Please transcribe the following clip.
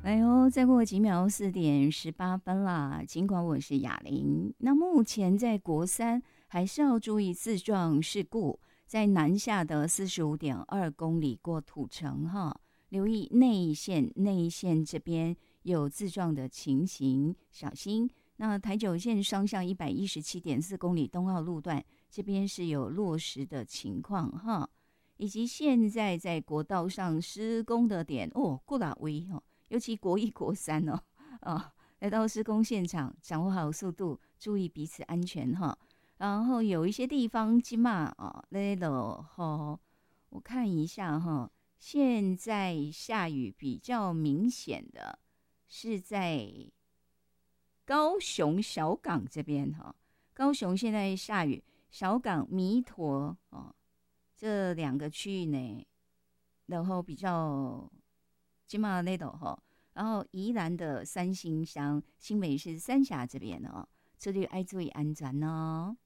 哎呦，再过几秒4:18啦。尽管我是哑铃，那目前在国三还是要注意自撞事故，在南下的45.2公里过土城哈，留意内线这边有自撞的情形，小心。那台九线双向117.4公里东澳路段这边是有落石的情况哈，以及现在在国道上施工的点哦，过大威哦。尤其国一、国三哦，来到施工现场，掌握好速度，注意彼此安全哈。然后有一些地方今嘛啊，那个哈，我看一下哈，现在下雨比较明显的是在高雄小港这边哈，高雄现在下雨，小港弥陀哦这两个区域呢，然后比较。金马那头哈，然后宜兰的三星乡、新北市三峡这边哦，这里爱注意安全哦。